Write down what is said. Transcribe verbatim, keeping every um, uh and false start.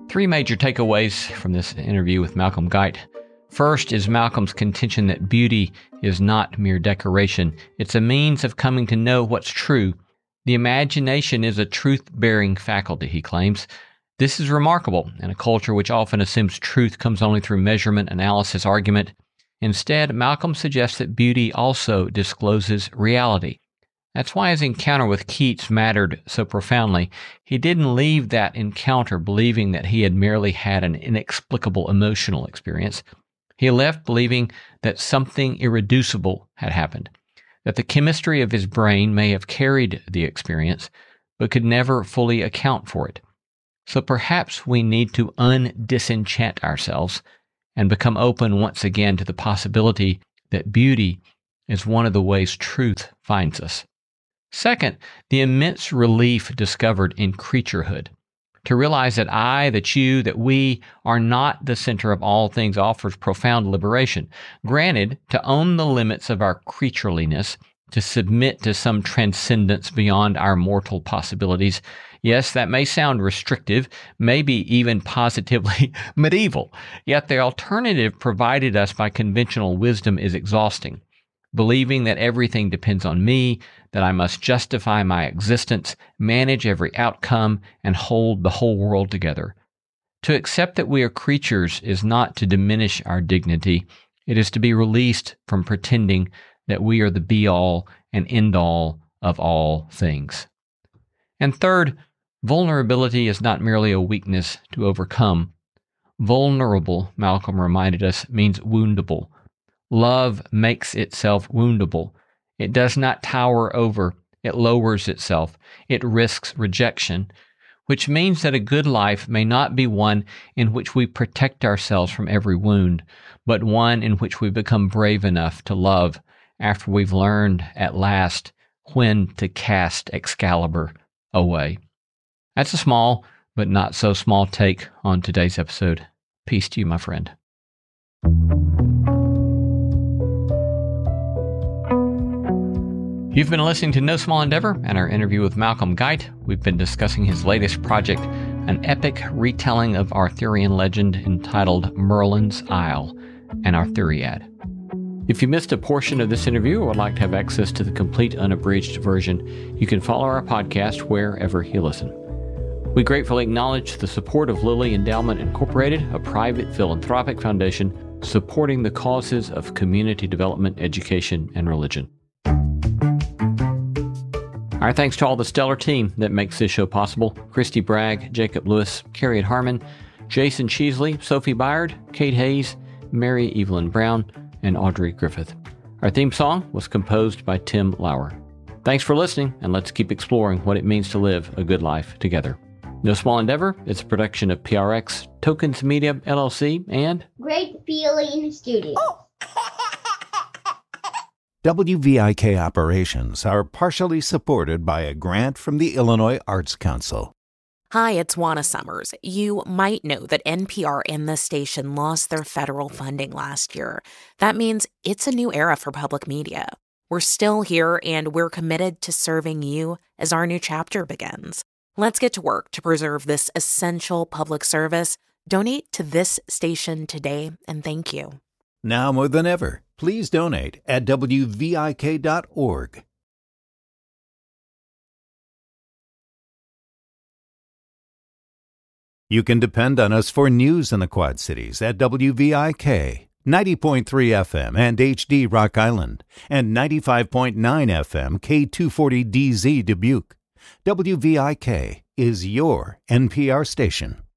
Three major takeaways from this interview with Malcolm Guite. First is Malcolm's contention that beauty is not mere decoration. It's a means of coming to know what's true. The imagination is a truth-bearing faculty, he claims. This is remarkable in a culture which often assumes truth comes only through measurement, analysis, argument. Instead, Malcolm suggests that beauty also discloses reality. That's why his encounter with Keats mattered so profoundly. He didn't leave that encounter believing that he had merely had an inexplicable emotional experience. He left believing that something irreducible had happened, that the chemistry of his brain may have carried the experience, but could never fully account for it. So perhaps we need to undisenchant ourselves and become open once again to the possibility that beauty is one of the ways truth finds us. Second, the immense relief discovered in creaturehood. To realize that I, that you, that we are not the center of all things offers profound liberation. Granted, to own the limits of our creatureliness, to submit to some transcendence beyond our mortal possibilities, yes, that may sound restrictive, maybe even positively medieval, yet the alternative provided us by conventional wisdom is exhausting. Believing that everything depends on me, that I must justify my existence, manage every outcome, and hold the whole world together. To accept that we are creatures is not to diminish our dignity. It is to be released from pretending that we are the be-all and end-all of all things. And third, vulnerability is not merely a weakness to overcome. Vulnerable, Malcolm reminded us, means woundable. Love makes itself woundable. It does not tower over. It lowers itself. It risks rejection, which means that a good life may not be one in which we protect ourselves from every wound, but one in which we become brave enough to love after we've learned at last when to cast Excalibur away. That's a small, but not so small take on today's episode. Peace to you, my friend. You've been listening to No Small Endeavor and our interview with Malcolm Guite. We've been discussing his latest project, an epic retelling of Arthurian legend entitled Merlin's Isle, an Arthuriad. If you missed a portion of this interview or would like to have access to the complete unabridged version, you can follow our podcast wherever you listen. We gratefully acknowledge the support of Lilly Endowment Incorporated, a private philanthropic foundation supporting the causes of community development, education, and religion. Our thanks to all the stellar team that makes this show possible: Christy Bragg, Jacob Lewis, Carrie Harmon, Jason Cheesley, Sophie Byard, Kate Hayes, Mary Evelyn Brown, and Audrey Griffith. Our theme song was composed by Tim Lauer. Thanks for listening, and let's keep exploring what it means to live a good life together. No Small Endeavor is a production of P R X, Tokens Media, L L C, and Great Feeling Studio. W V I K operations are partially supported by a grant from the Illinois Arts Council. Hi, it's Juana Summers. You might know that N P R and the station lost their federal funding last year. That means it's a new era for public media. We're still here, and we're committed to serving you as our new chapter begins. Let's get to work to preserve this essential public service. Donate to this station today, and thank you. Now more than ever, please donate at W V I K dot org. You can depend on us for news in the Quad Cities at W V I K, ninety point three F M and H D Rock Island, and ninety-five point nine F M K two forty D Z Dubuque. W V I K is your N P R station.